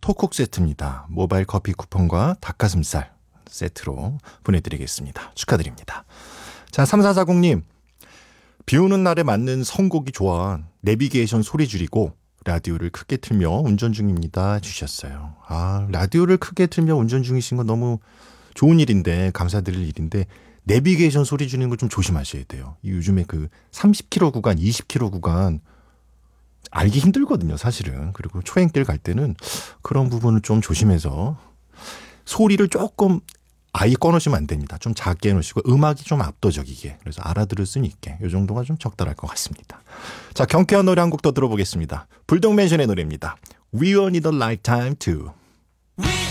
토쿡 세트입니다. 모바일 커피 쿠폰과 닭가슴살 세트로 보내드리겠습니다. 축하드립니다. 자, 3440님. 비 오는 날에 맞는 선곡이 좋아. 내비게이션 소리 줄이고 라디오를 크게 틀며 운전 중입니다. 주셨어요. 아, 라디오를 크게 틀며 운전 중이신 건 너무 좋은 일인데, 감사드릴 일인데, 내비게이션 소리 줄이는 걸 좀 조심하셔야 돼요. 요즘에 그 30km 구간, 20km 구간 알기 힘들거든요, 사실은. 그리고 초행길 갈 때는 그런 부분을 좀 조심해서 소리를 조금 아예 꺼놓으시면 안 됩니다. 좀 작게 해놓으시고 음악이 좀 압도적이게, 그래서 알아들을 수 있게, 이 정도가 좀 적절할 것 같습니다. 자, 경쾌한 노래 한 곡 더 들어보겠습니다. 불독맨션의 노래입니다. We All Need a Lifetime Too.